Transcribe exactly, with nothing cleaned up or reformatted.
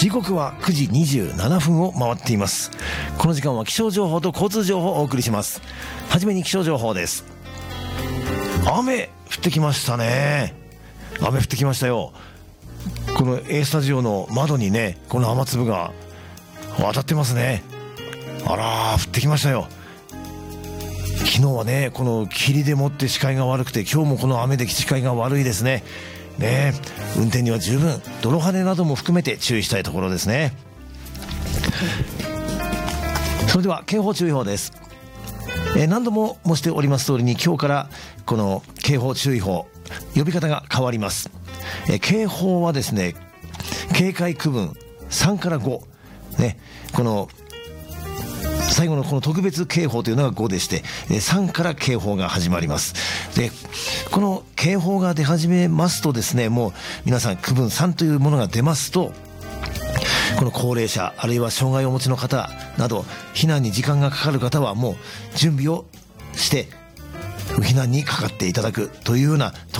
時刻はくじにじゅうななふんを回っています。この時間は気象情報と交通情報をお送りします。はじめに気象情報です。雨降ってきましたね。雨降ってきましたよ。この A スタジオの窓にね、この雨粒が当たってますね。あらー、降ってきましたよ。昨日はね、この霧でもって視界が悪くて、今日もこの雨で視界が悪いですね。ね、運転には十分泥跳ねなども含めて注意したいところですね。それでは警報注意報です。えー、何度も申しております通りに、今日からこの警報注意報呼び方が変わります。えー、警報はですね、警戒区分さんからご、ね、この最後のこの特別警報というのがごでして、さんから警報が始まります。で、この警報が出始めますとですね、もう皆さん区分さんというものが出ますと、この高齢者あるいは障害をお持ちの方など避難に時間がかかる方はもう準備をして避難にかかっていただくというような